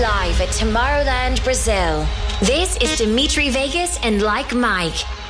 live at Tomorrowland, Brazil. This is Dimitri Vegas and Like Mike.